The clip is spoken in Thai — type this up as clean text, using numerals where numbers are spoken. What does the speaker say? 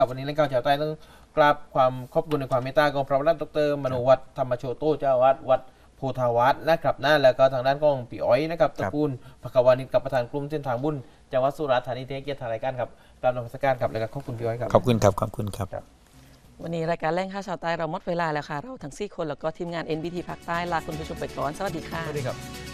วันนี้เล่นก้าวชาวใต้ต้องกราบความขอบคุณในความเมตตาของพระประหลัดดรมโนวัฒน์ธรรมโชโตเจ้าวัดวัดโพธาวัฒน์นะครับนะแล้วก็ทางด้านของพี่อ้อยนะครับตระกูลภควานิชกับประธานกลุ่มเส้นทางบุญจังหวัดสุราษฎร์ธานีที่ให้เกียรติทางรายการครับกราบนมัสการครับแล้วก็ขอบคุณพี่อ้อยครับขอบคุณครับขอบคุณครับวันนี้รายการแรงข่าวชาวใต้เราหมดเวลาแล้วค่ะเราทั้ง4 คนแล้วก็ทีมงาน NBT ภาคใต้ลาคุณผู้ชมไปก่อนสวัสดีค่ะสวัสดีครับ